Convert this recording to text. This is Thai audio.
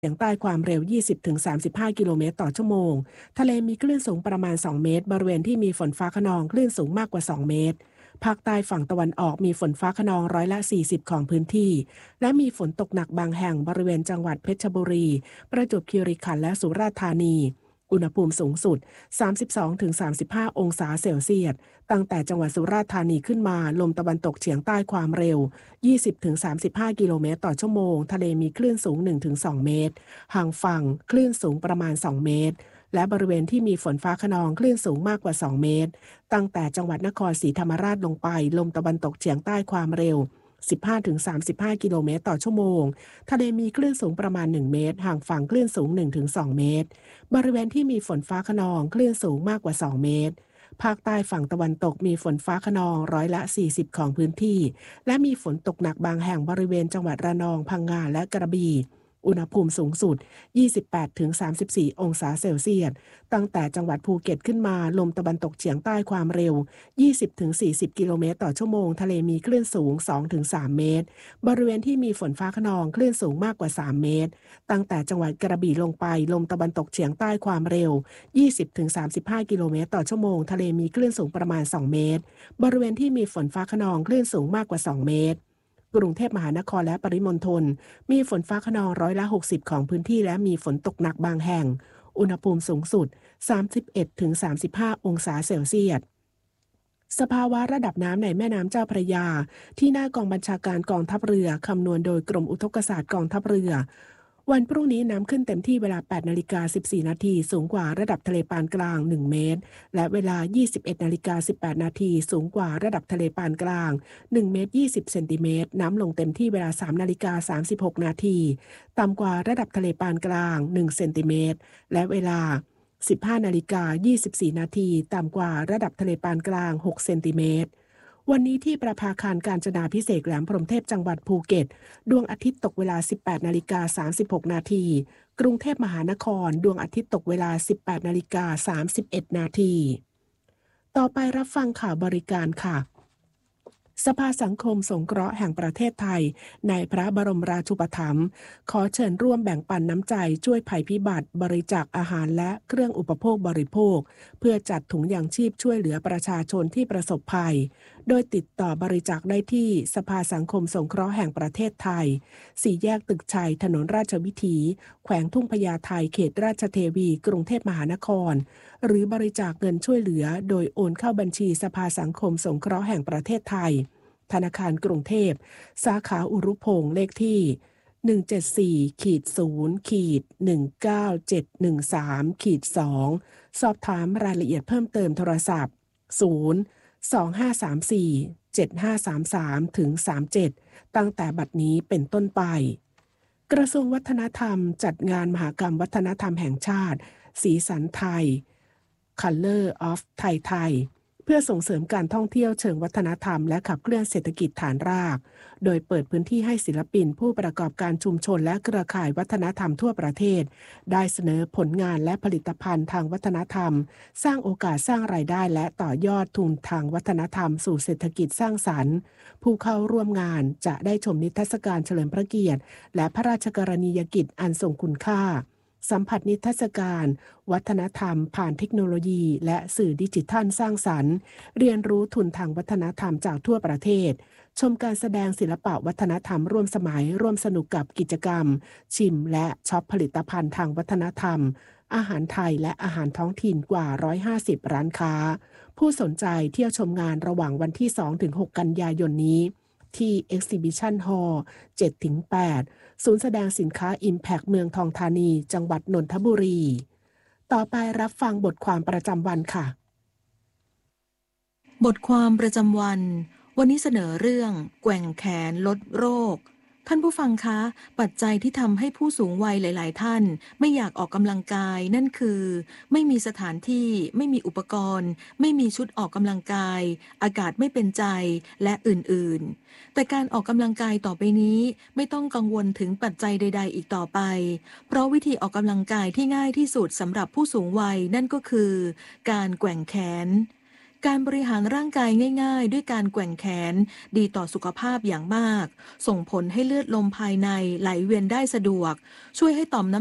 เฉียงใต้ความเร็ว 20-35 กิโลเมตรต่อชั่วโมงทะเลมีคลื่นสูงประมาณ 2 เมตรบริเวณที่มีฝนฟ้าคะนองคลื่นสูงมากกว่า 2 เมตรภาคใต้ฝั่งตะวันออกมีฝนฟ้าคะนอง40%ของพื้นที่และมีฝนตกหนักบางแห่งบริเวณจังหวัดเพชรบุรีประจวบคีรีขันธ์และสุราษฎร์ธานีอุณหภูมิสูงสุด 32-35 องศาเซลเซียสตั้งแต่จังหวัดสุราษฎร์ธานีขึ้นมาลมตะวันตกเฉียงใต้ความเร็ว 20-35 กิโลเมตรต่อชั่วโมงทะเลมีคลื่นสูง 1-2 เมตรห่างฝั่งคลื่นสูงประมาณ 2 เมตรและบริเวณที่มีฝนฟ้าคะนองคลื่นสูงมากกว่า 2 เมตรตั้งแต่จังหวัดนครศรีธรรมราชลงไปลมตะวันตกเฉียงใต้ความเร็ว 15-35 กิโลเมตรต่อชั่วโมงทะเลมีคลื่นสูงประมาณ 1 เมตรห่างฝั่งคลื่นสูง 1-2 เมตรบริเวณที่มีฝนฟ้าคะนองคลื่นสูงมากกว่า 2 เมตรภาคใต้ฝั่งตะวันตกมีฝนฟ้าคะนอง40%ของพื้นที่และมีฝนตกหนักบางแห่งบริเวณจังหวัดระนองพังงาและกระบี่อุณหภูมิสูงสุด 28-34 องศาเซลเซียสตั้งแต่จังหวัดภูเก็ตขึ้นมาลมตะวันตกเฉียงใต้ความเร็ว 20-40 กิโลเมตรต่อชั่วโมงทะเลมีคลื่นสูง 2-3 เมตรบริเวณที่มีฝนฟ้าคะนองคลื่นสูงมากกว่า 3 เมตรตั้งแต่จังหวัดกระบี่ลงไปลมตะวันตกเฉียงใต้ความเร็ว 20-35 กิโลเมตรต่อชั่วโมงทะเลมีคลื่นสูงประมาณ 2 เมตรบริเวณที่มีฝนฟ้าคะนองคลื่นสูงมากกว่า 2 เมตรกรุงเทพมหานครและปริมณฑลมีฝนฟ้าคะนอง60%ของพื้นที่และมีฝนตกหนักบางแห่งอุณหภูมิสูงสุด 31-35 องศาเซลเซียสสภาวะระดับน้ำในแม่น้ำเจ้าพระยาที่หน้ากองบัญชาการกองทัพเรือคำนวณโดยกรมอุทกศาสตร์กองทัพเรือวันพรุ่งนี้น้ำขึ้นเต็มที่เวลา 8:14 นาทีสูงกว่าระดับทะเลปานกลาง 1 เมตรและเวลา 21:18 นาทีสูงกว่าระดับทะเลปานกลาง 1 เมตร 20 เซนติเมตรน้ำลงเต็มที่เวลา 3:36 นาทีต่ำกว่าระดับทะเลปานกลาง 1 เซนติเมตรและเวลา 15:24 นาทีต่ำกว่าระดับทะเลปานกลาง 6 เซนติเมตรวันนี้ที่ประภาคารกาญจนาภิเษกแหลมพรหมเทพจังหวัดภูเก็ตดวงอาทิตย์ตกเวลา 18:36 นาทีกรุงเทพมหานครดวงอาทิตย์ตกเวลา 18:31 นาทีต่อไปรับฟังข่าวบริการค่ะสภาสังคมสงเคราะห์แห่งประเทศไทยในพระบรมราชูปถัมภ์ขอเชิญร่วมแบ่งปันน้ำใจช่วยภัยพิบัติบริจาคอาหารและเครื่องอุปโภคบริโภคเพื่อจัดถุงยางชีพช่วยเหลือประชาชนที่ประสบภัยโดยติดต่อบริจาคได้ที่สภาสังคมสงเคราะห์แห่งประเทศไทย4 แยกตึกชัยถนนราชวิถีแขวงทุ่งพญาไทเขตราชเทวีกรุงเทพมหานครหรือบริจาคเงินช่วยเหลือโดยโอนเข้าบัญชีสภาสังคมสงเคราะห์แห่งประเทศไทยธนาคารกรุงเทพสาขาอุรุพงษ์เลขที่ 174-0-19713-2สอบถามรายละเอียดเพิ่มเติมโทรศัพท์025347533-37ตั้งแต่บัดนี้เป็นต้นไปกระทรวงวัฒนธรรมจัดงานมหกรรมวัฒนธรรมแห่งชาติสีสันไทย Color of Thai เพื่อส่งเสริมการท่องเที่ยวเชิงวัฒนธรรมและขับเคลื่อนเศรษฐกิจฐานรากโดยเปิดพื้นที่ให้ศิลปินผู้ประกอบการชุมชนและเครือข่ายวัฒนธรรมทั่วประเทศได้เสนอผลงานและผลิตภัณฑ์ทางวัฒนธรรมสร้างโอกาสสร้างรายได้และต่อยอดทุนทางวัฒนธรรมสู่เศรษฐกิจสร้างสรรค์ผู้เข้าร่วมงานจะได้ชมนิทรรศการเฉลิมพระเกียรติและพระราชกรณียกิจอันทรงคุณค่าสัมผัสนิทรรศการวัฒนธรรมผ่านเทคโนโลยีและสื่อดิจิทัลสร้างสรรค์เรียนรู้ทุนทางวัฒนธรรมจากทั่วประเทศชมการแสดงศิลปะวัฒนธรรมร่วมสมัยร่วมสนุกกับกิจกรรมชิมและช็อปผลิตภัณฑ์ทางวัฒนธรรมอาหารไทยและอาหารท้องถิ่นกว่า150ร้านค้าผู้สนใจเที่ยวชมงานระหว่างวันที่ 2-6 กันยายนนี้ที่ Exhibition Hall 7-8 ศูนย์แสดงสินค้า Impact เมืองทองธานีจังหวัดนนทบุรีต่อไปรับฟังบทความประจำวันค่ะบทความประจำวันวันนี้เสนอเรื่องแกว่งแขนลดโรคท่านผู้ฟังคะปัจจัยที่ทำให้ผู้สูงวัยหลายๆท่านไม่อยากออกกำลังกายนั่นคือไม่มีสถานที่ไม่มีอุปกรณ์ไม่มีชุดออกกำลังกายอากาศไม่เป็นใจและอื่นๆแต่การออกกำลังกายต่อไปนี้ไม่ต้องกังวลถึงปัจจัยใดๆอีกต่อไปเพราะวิธีออกกำลังกายที่ง่ายที่สุดสำหรับผู้สูงวัยนั่นก็คือการแกว่งแขนการบริหารร่างกายง่ายๆด้วยการแกว่งแขนดีต่อสุขภาพอย่างมากส่งผลให้เลือดลมภายในไหลเวียนได้สะดวกช่วยให้ต่อมน้ำ